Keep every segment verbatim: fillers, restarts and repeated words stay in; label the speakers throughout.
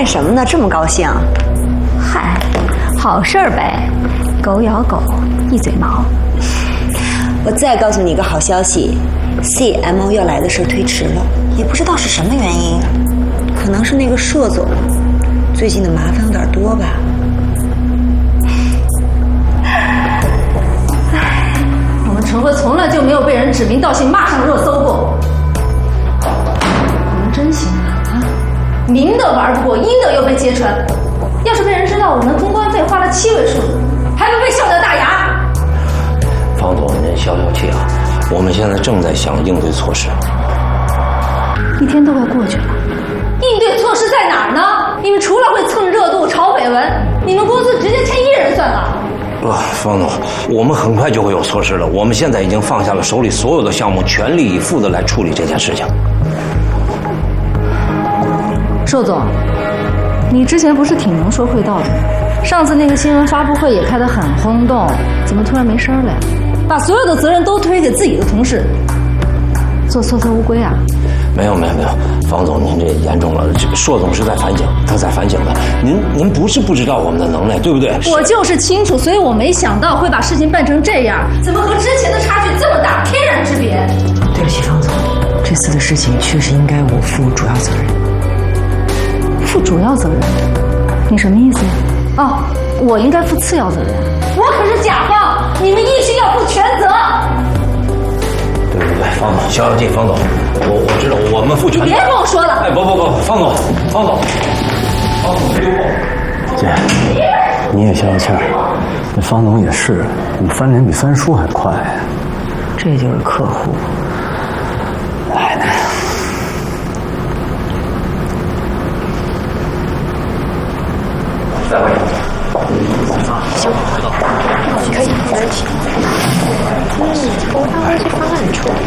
Speaker 1: 什么呢？这么高兴？
Speaker 2: 嗨，好事儿呗，狗咬狗，一嘴毛。
Speaker 1: 我再告诉你一个好消息 ，C M O 要来的事推迟了，也不知道是什么原因，可能是那个硕总最近的麻烦有点多吧。
Speaker 2: 唉，我们陈辉从来就没有被人指名道姓骂上热搜过。你们真行啊！啊，明的玩不过，阴的又被揭穿。要是被人知道我们公关费花了七位数，还不被笑掉大牙？
Speaker 3: 方总，您消消气啊！我们现在正在想应对措施。
Speaker 2: 一天都快过去了，应对措施在哪儿呢？你们除了会蹭热度、炒绯闻，你们公司直接签一人算了。
Speaker 3: 不，方总，我们很快就会有措施了。我们现在已经放下了手里所有的项目，全力以赴的来处理这件事情。
Speaker 2: 寿总，你之前不是挺能说会道的吗？上次那个新闻发布会也开得很轰动，怎么突然没声了呀？把所有的责任都推给自己的同事，做缩头乌龟啊？
Speaker 3: 没有没有没有，方总您这严重了，这个硕总是在反省，他在反省的。您您不是不知道我们的能耐，对不对？
Speaker 2: 我就是清楚，所以我没想到会把事情办成这样，怎么和之前的差距这么大，天壤之别。
Speaker 4: 对不起，方总，这次的事情确实应该我负主要责任。
Speaker 2: 负主要责任？你什么意思呀？哦，我应该负次要责任。我可是甲方，你们一心要负全责。
Speaker 3: 对对对，方总，消消气，方总，我我知道，我们负全责。
Speaker 2: 你别跟我说了。
Speaker 3: 哎，不不不，方总，方总，方总，别过。
Speaker 5: 姐，你也消消气儿。那方总也是，你翻脸比翻书还快。
Speaker 4: 这就是客户。来呢。
Speaker 3: 再会。
Speaker 4: 行，可以，没问题。嗯，我发挥这方案不错。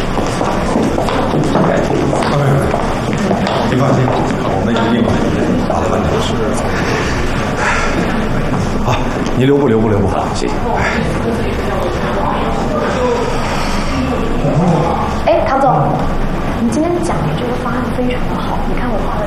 Speaker 6: 您放心，我们一定把它办成事。好，你留步，留步，留步。谢谢。
Speaker 7: 哎，唐总，你今天讲的这个方案非常的好，你看我画的。